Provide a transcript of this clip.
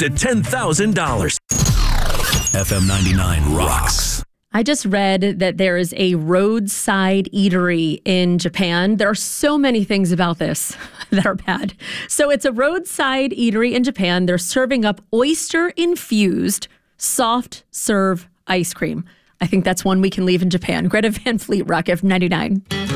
to $10,000. FM 99 rocks. I just read that there is a roadside eatery in Japan. There are so many things about this that are bad. So it's a roadside eatery in Japan. They're serving up oyster-infused soft serve ice cream. I think that's one we can leave in Japan. Greta Van Fleet, Rock FM 99.